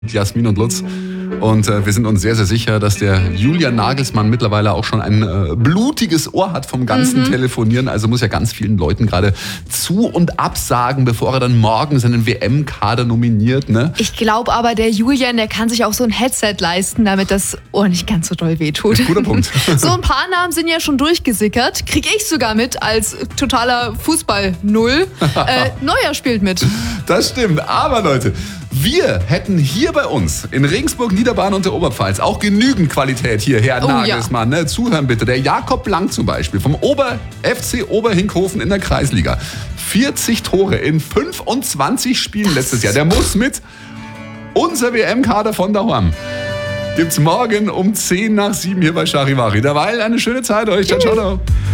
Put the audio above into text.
Jasmin und Lutz. Und wir sind uns sehr, sehr sicher, dass der Julian Nagelsmann mittlerweile auch schon ein blutiges Ohr hat vom ganzen Telefonieren. Also muss ja ganz vielen Leuten gerade zu- und absagen, bevor er dann morgen seinen WM-Kader nominiert. Ne? Ich glaube aber, der Julian, der kann sich auch so ein Headset leisten, damit das Ohr nicht ganz so doll wehtut. Guter Punkt. So ein paar Namen sind ja schon durchgesickert. Krieg ich sogar mit als totaler Fußball-Null. Neuer spielt mit. Das stimmt. Aber Leute, wir hätten hier bei uns in Regensburg, Niederbayern und der Oberpfalz auch genügend Qualität hier, Herr Nagelsmann. Ne? Zuhören bitte. Der Jakob Blank zum Beispiel vom FC Oberhinkhofen in der Kreisliga. 40 Tore in 25 Spielen letztes Jahr. Der muss mit. Unser WM-Kader von daheim gibt's morgen um 6:50 hier bei Charivari. Derweil eine schöne Zeit euch. Ciao, ciao.